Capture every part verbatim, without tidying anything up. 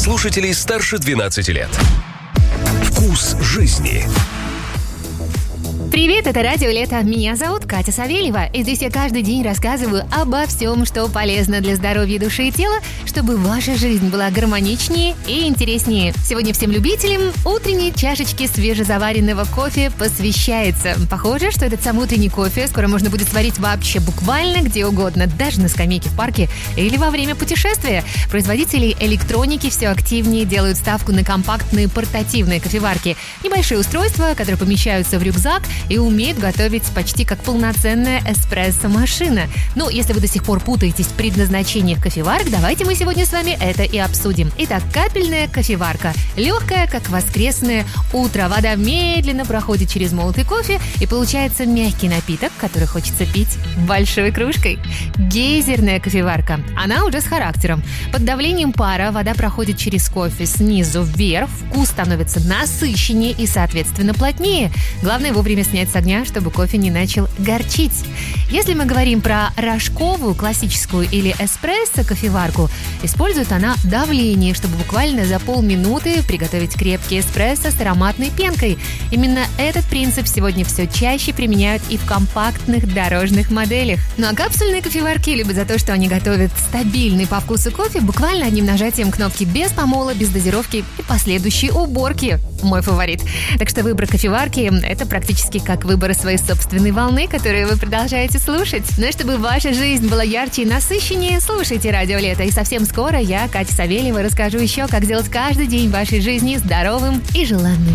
слушателей старше двенадцати лет. Вкус жизни. Привет, это Радио Лето. Меня зовут Катя Савельева, и здесь я каждый день рассказываю обо всем, что полезно для здоровья души и тела, чтобы ваша жизнь была гармоничнее и интереснее. Сегодня всем любителям утренней чашечки свежезаваренного кофе посвящается. Похоже, что этот самый утренний кофе скоро можно будет сварить вообще буквально где угодно, даже на скамейке в парке или во время путешествия. Производители электроники все активнее делают ставку на компактные портативные кофеварки. Небольшие устройства, которые помещаются в рюкзак и умеет готовить почти как полноценная эспрессо-машина. Ну, если вы до сих пор путаетесь в предназначениях кофеварок, давайте мы сегодня с вами это и обсудим. Итак, капельная кофеварка. Легкая, как воскресное утро. Вода медленно проходит через молотый кофе, и получается мягкий напиток, который хочется пить большой кружкой. Гейзерная кофеварка. Она уже с характером. Под давлением пара вода проходит через кофе снизу вверх, вкус становится насыщеннее и, соответственно, плотнее. Главное вовремя снять с огня, чтобы кофе не начал горчить. Если мы говорим про рожковую, классическую или эспрессо кофеварку, использует она давление, чтобы буквально за полминуты приготовить крепкий эспрессо с ароматной пенкой. Именно этот принцип сегодня все чаще применяют и в компактных дорожных моделях. Ну а капсульные кофеварки любят за то, что они готовят стабильный по вкусу кофе буквально одним нажатием кнопки, без помола, без дозировки и последующей уборки. Мой фаворит. Так что выбор кофеварки – это практически как выбор своей собственной волны, которую вы продолжаете слушать. Но чтобы ваша жизнь была ярче и насыщеннее, слушайте Радио Лето. И совсем скоро я, Катя Савельева, расскажу еще, как сделать каждый день вашей жизни здоровым и желанным.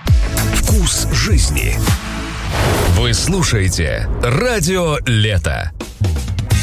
Вкус жизни. Вы слушаете Радио Лето.